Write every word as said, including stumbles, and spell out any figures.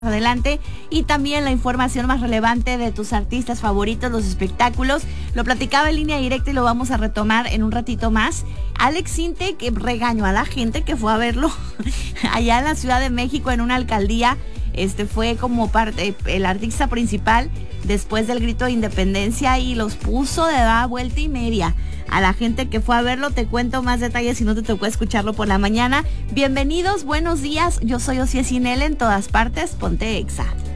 adelante, y también la información más relevante de tus artistas favoritos, los espectáculos. Lo platicaba en línea directa y lo vamos a retomar en un ratito más. Alex Intec que regañó a la gente que fue a verlo allá en la Ciudad de México en una alcaldía. Este fue como parte, el artista principal después del grito de independencia, y los puso de da vuelta y media a la gente que fue a verlo. Te cuento más detalles si no te tocó escucharlo por la mañana. Bienvenidos, buenos días. Yo soy Osiel Cinel, en todas partes, ponte Exa.